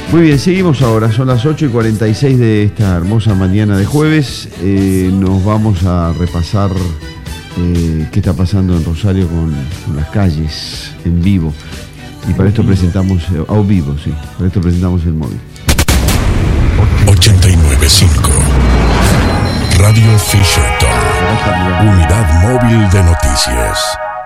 Muy bien, seguimos ahora, son las 8:46 de esta hermosa mañana de jueves. Nos vamos a repasar qué está pasando en Rosario con las calles en vivo. Y para esto presentamos, para esto presentamos el móvil. 89.5 Radio Fisherton, unidad móvil de noticias.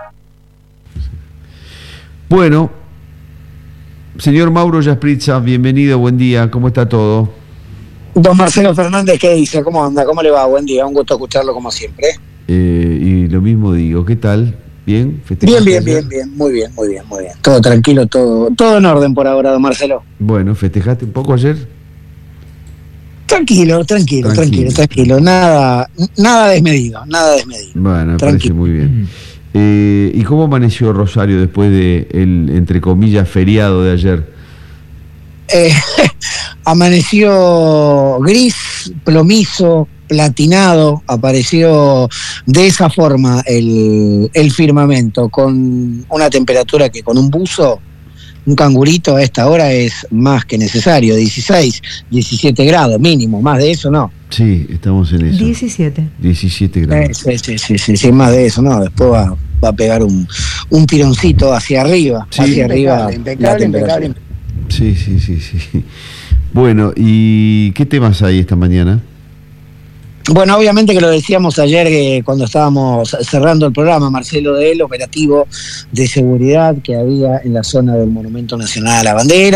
Bueno, señor Mauro Yaspritza, bienvenido, buen día, ¿cómo está todo? Don Marcelo Fernández, ¿qué dice? ¿Cómo anda? ¿Cómo le va? Buen día, un gusto escucharlo como siempre. Y lo mismo digo, ¿qué tal? ¿Bien? Bien, muy bien. Todo tranquilo, todo en orden por ahora, don Marcelo. Bueno, ¿festejaste un poco ayer? Tranquilo. Nada desmedido. Bueno, me parece muy bien. ¿Y cómo amaneció Rosario después de el, entre comillas, feriado de ayer? Amaneció gris, plomizo, platinado, apareció de esa forma el firmamento, con una temperatura que con un buzo, un cangurito a esta hora es más que necesario, 16, 17 grados mínimo, más de eso no. Sí, estamos en eso. 17 grados. Sí, más de eso no, después va a pegar un tironcito hacia arriba, sí, impecable. Sí. Bueno, ¿y qué temas hay esta mañana? Bueno, obviamente que lo decíamos ayer cuando estábamos cerrando el programa, Marcelo, del operativo de seguridad que había en la zona del Monumento Nacional a la Bandera.